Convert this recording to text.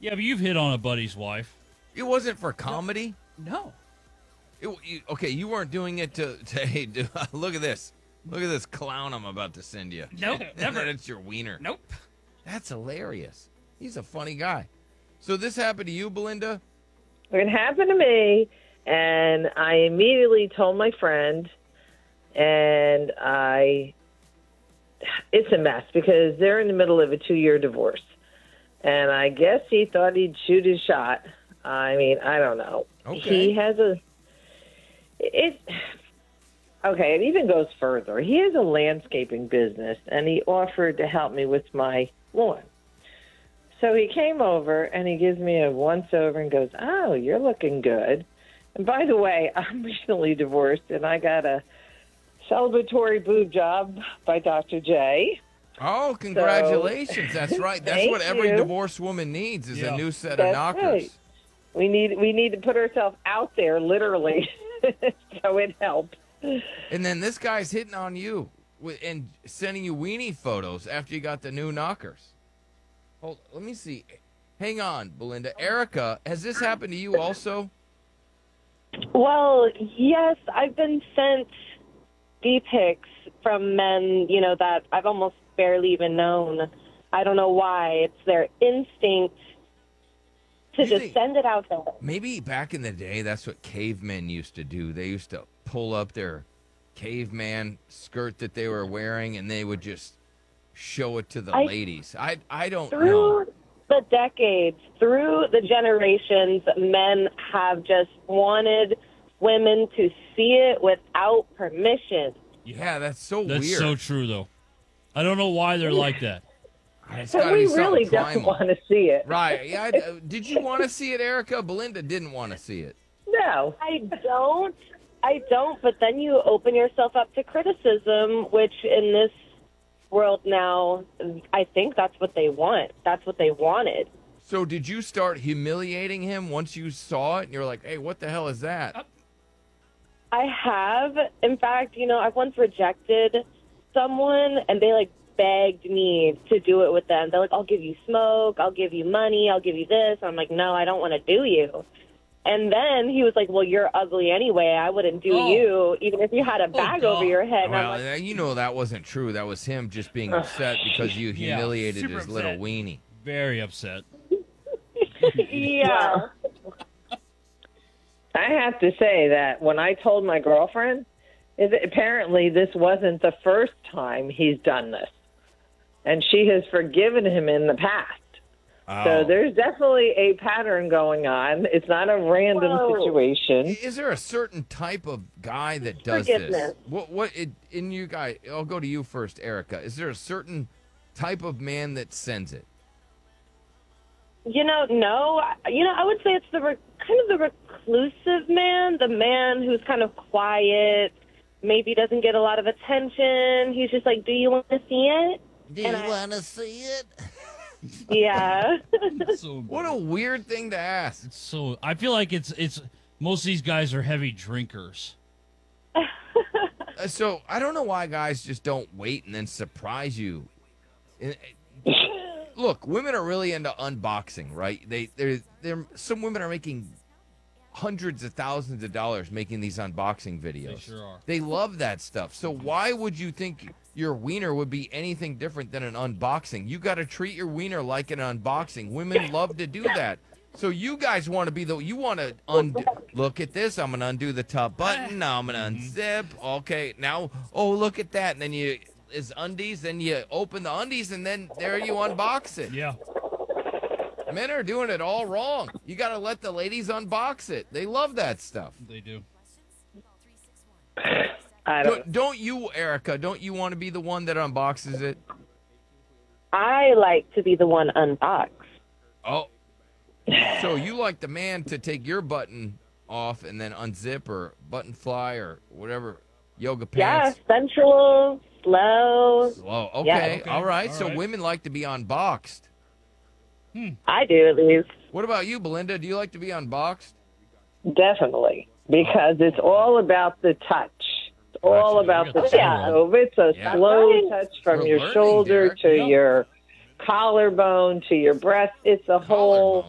Yeah, but you've hit on a buddy's wife. It wasn't for comedy. No. Okay, you weren't doing it to hey, dude, look at this. Look at this clown I'm about to send you. Nope, And never. then it's your wiener. Nope. That's hilarious. He's a funny guy. So this happened to you, Belinda? It happened to me, and I immediately told my friend, and it's a mess because they're in the middle of a 2-year divorce. And I guess he thought he'd shoot his shot. I mean, I don't know. Okay. He has okay, it even goes further. He has a landscaping business, and he offered to help me with my lawn. So he came over, and he gives me a once-over and goes, "Oh, you're looking good." And by the way, I'm recently divorced, and I got a celebratory boob job by Dr. J. Oh, congratulations. That's right. That's Thank what every you. divorced woman needs is Yeah. a new set of That's knockers. right. We need to put ourselves out there, literally, so it helps. And then this guy's hitting on you and sending you weenie photos after you got the new knockers. Hold, let me see. Hang on, Belinda. Erica, has this happened to you also? Well, yes, I've been sent D-pics from men, that I've almost barely even known. I don't know why. It's their instinct to You just think- send it out there. Maybe back in the day, that's what cavemen used to do. They used to pull up their caveman skirt that they were wearing, and they would just show it to the ladies. I don't know. Through the decades, through the generations, men have just wanted women to see it without permission. Yeah, that's so That's weird. so true, though. I don't know why they're like that. It's But gotta we be something really don't primal. want to see it. Right. Yeah. Did you want to see it, Erica? Belinda didn't want to see it. No. I don't, but then you open yourself up to criticism, which in this world now, I think that's what they want. That's what they wanted. So did you start humiliating him once you saw it and you're like, hey, what the hell is that? I have. In fact, I once rejected someone, and they, begged me to do it with them. They're like, I'll give you smoke, I'll give you money, I'll give you this. I'm like, no, I don't want to do you. And then he was like, well, you're ugly anyway. I wouldn't do you, even if you had a bag over your head. And Well, I'm like, you know that wasn't true. That was him just being upset because you Yeah, humiliated super his little upset. weenie. Very upset. yeah. I have to say that when I told my girlfriend, apparently this wasn't the first time he's done this. And she has forgiven him in the past. So Oh. there's definitely a pattern going on. It's not a random Whoa. situation. Is there a certain type of guy that does this? Forgiveness. In you guys, I'll go to you first, Erica. Is there a certain type of man that sends it? No. I would say it's kind of the reclusive man, the man who's kind of quiet, maybe doesn't get a lot of attention. He's just like, do you want to see it? Do you want to see it? Yeah. So What a weird thing to ask. So I feel like it's most of these guys are heavy drinkers. So I don't know why guys just don't wait and then surprise you. Look, women are really into unboxing, right? They're some women are making hundreds of thousands of dollars making these unboxing videos. They sure are. They love that stuff. So why would you think your wiener would be anything different than an unboxing? You got to treat your wiener like an unboxing. Women love to do that. So you guys want to be you want to look at this. I'm going to undo the top button. Now I'm going to unzip. Okay. Now, look at that. And then is undies. Then you open the undies and then there you unbox it. Yeah. Men are doing it all wrong. You got to let the ladies unbox it. They love that stuff. They do. I don't. Don't you, Erica? Don't you want to be the one that unboxes it? I like to be the one unboxed. Oh. So you like the man to take your button off and then unzip or button fly or whatever, yoga Yeah, pants? sensual, slow. Slow. Okay. Yeah. Okay. All right. All So right. women like to be unboxed. I do, at least. What about you, Belinda? Do you like to be unboxed? Definitely. Because it's all about the touch. It's all Gotcha. about You the got touch. that. So if it's a Yeah. slow Right. touch from We're your learning, shoulder Derek. to Yeah. your collarbone to your breast, it's a whole